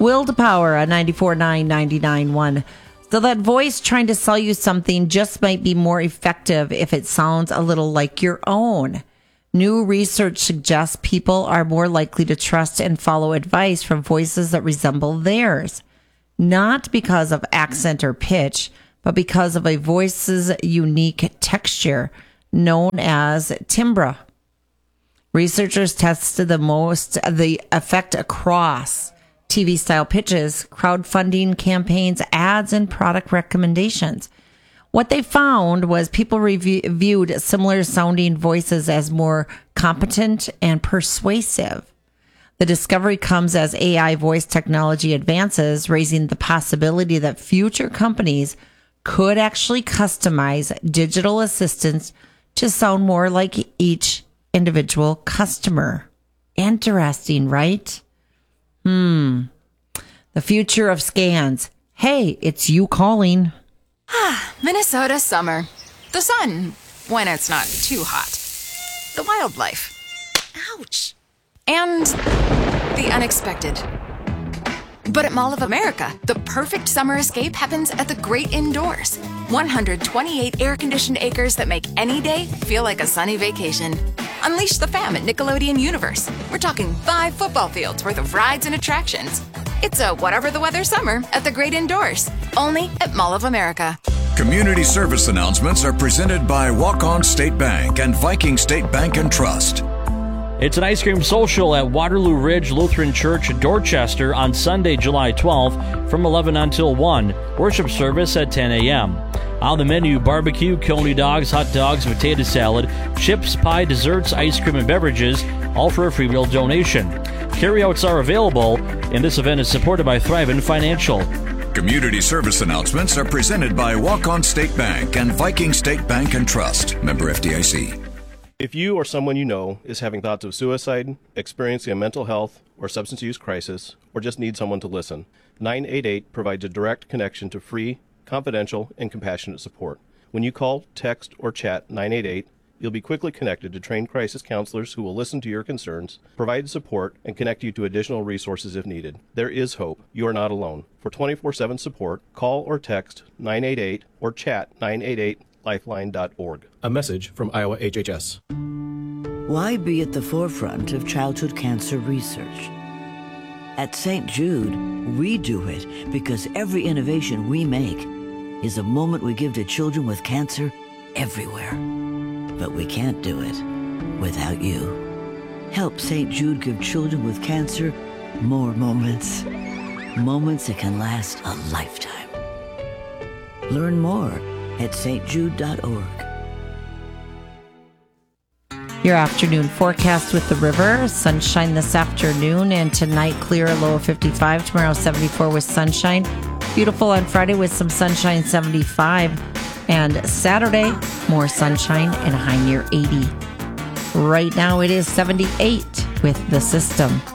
Will to Power on 94.9, 99.1. So that voice trying to sell you something just might be more effective if it sounds a little like your own. New research suggests people are more likely to trust and follow advice from voices that resemble theirs, not because of accent or pitch, but because of a voice's unique texture known as timbre. Researchers tested the effect across TV-style pitches, crowdfunding campaigns, ads, and product recommendations. What they found was people viewed similar-sounding voices as more competent and persuasive. The discovery comes as AI voice technology advances, raising the possibility that future companies could actually customize digital assistants to sound more like each individual customer. Interesting, right? The future of scans. Hey, it's you calling. Minnesota summer. The sun, when it's not too hot. The wildlife. Ouch. And the unexpected. But at Mall of America, the perfect summer escape happens at the Great Indoors. 128 air-conditioned acres that make any day feel like a sunny vacation. Unleash the fam at Nickelodeon Universe. We're talking 5 football fields worth of rides and attractions. It's a whatever the weather summer at the Great Indoors. Only at Mall of America. Community service announcements are presented by Walk-On State Bank and Viking State Bank and Trust. It's an ice cream social at Waterloo Ridge Lutheran Church, Dorchester on Sunday, July 12th from 11 until 1. Worship service at 10 a.m. On the menu, barbecue, coney dogs, hot dogs, potato salad, chips, pie, desserts, ice cream, and beverages, all for a free meal donation. Carryouts are available, and this event is supported by Thrivent Financial. Community service announcements are presented by Walk-On State Bank and Viking State Bank and Trust. Member FDIC. If you or someone you know is having thoughts of suicide, experiencing a mental health or substance use crisis, or just need someone to listen, 988 provides a direct connection to free, confidential, and compassionate support. When you call, text, or chat 988, you'll be quickly connected to trained crisis counselors who will listen to your concerns, provide support, and connect you to additional resources if needed. There is hope. You are not alone. For 24/7 support, call or text 988 or chat 988lifeline.org. A message from Iowa HHS. Why be at the forefront of childhood cancer research? At St. Jude, we do it because every innovation we make is a moment we give to children with cancer everywhere. But we can't do it without you. Help St. Jude give children with cancer more moments. Moments that can last a lifetime. Learn more at stjude.org. Your afternoon forecast with the river. Sunshine this afternoon, and tonight clear, a low of 55. Tomorrow 74 with sunshine. Beautiful on Friday with some sunshine, 75. And Saturday, more sunshine and a high near 80. Right now it is 78 with the system.